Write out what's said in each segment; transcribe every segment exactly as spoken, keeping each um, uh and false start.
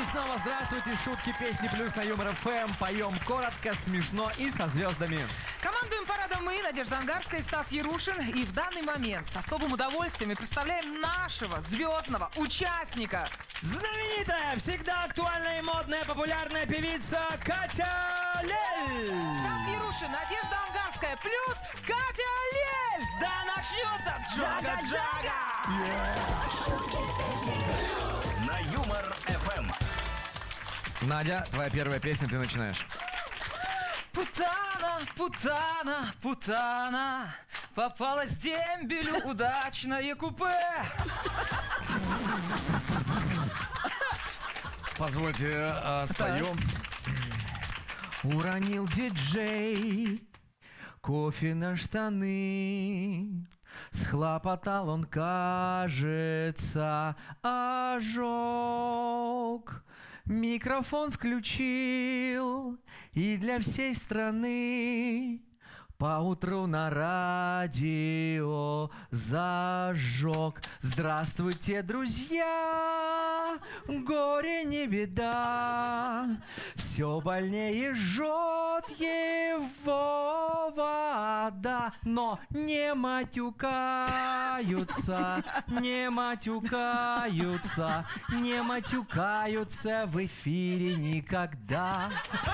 снова здравствуйте. Шутки, песни, плюс на Юмор ФМ. Поем коротко, смешно и со звездами. Командуем парадом мы, Надежда Ангарская и Стас Ярушин. И в данный момент с особым удовольствием мы представляем нашего звездного участника. Знаменитая, всегда актуальная и модная, популярная певица Катя Лель. Стас Ярушин, Надежда Ангарская плюс Катя Лель. Да начнется Джага-Джага. На Юмор ФМ. Надя, твоя первая песня, ты начинаешь. Путана, путана, путана, попалась дембелю удачное купе. Позвольте, э, спою. Уронил диджей кофе на штаны. Схлопотал он, кажется, ожог. Микрофон включил и для всей страны поутру на радио зажег. Здравствуйте, друзья, горе не беда, все больнее жжет его вода. Но не матюкаются, не матюкаются, не матюкаются в эфире никогда.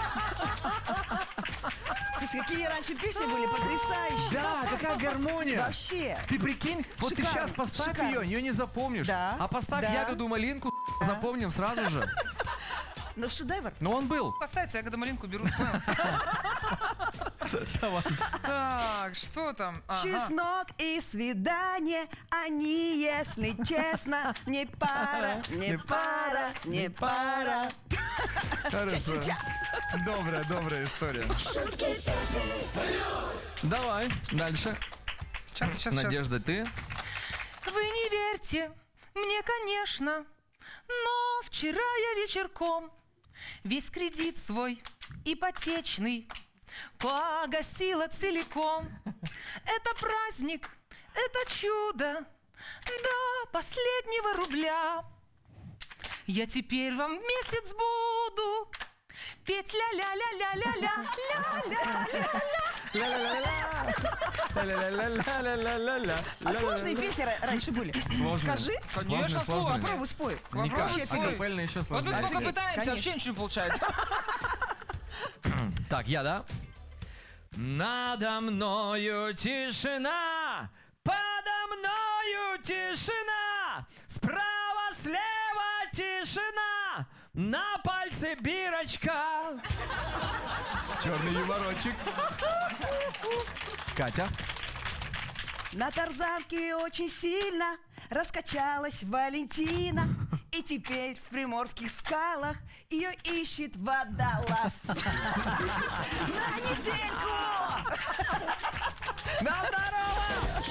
Слушай, какие раньше песни были потрясающие. Да, какая гармония. Вообще. Ты прикинь, вот ты Шикарно, сейчас поставь шикарно. ее, ее не запомнишь. Да, А поставь да. Ягоду Малинку, запомним сразу же. Ну, шедевр. Но он был. Поставьте ягоду малинку, беру. Давай. Так, что там? Ага. Чеснок и свидание, они, если честно, не пара, не пара, не пара. Хорошо. Добрая, добрая история. Давай, дальше. Сейчас, сейчас, Надежда, ты? Вы не верьте мне, конечно, но вчера я вечерком весь кредит свой ипотечный погасила целиком. Это праздник, это чудо до последнего рубля. Я теперь вам месяц буду петь Ля-ля-ля-ля. А сложные песни ра- раньше были? Сложные. Скажи. Конечно, Сложные, сложные. сложные. Попробуй спой. Никак. Вообще, спой. Акапельно еще Вот мы сложнее. сколько Офигеть, пытаемся, конечно. вообще ничего не получается. Так, я, да? Надо мною тишина, подо мною тишина, справа, слева тишина, на пальце бирочка. Черный юморочек. Катя. На тарзанке очень сильно раскачалась Валентина. И теперь в приморских скалах ее ищет водолаз. На недельку! На здорово!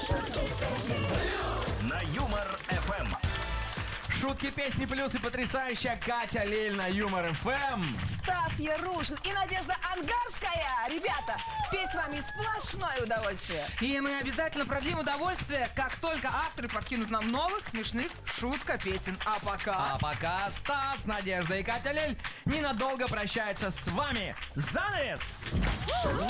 На Юмор ФМ. Шутки, песни, плюсы, потрясающая Катя Лель на Юмор ФМ. Стас Ярушин и Надежда Ангарская. Ребята, петь с вами сплошное удовольствие. И мы обязательно продлим удовольствие, как только авторы подкинут нам новых смешных шутка-песен. А пока... А пока Стас, Надежда и Катя Лель ненадолго прощаются с вами. Занавес!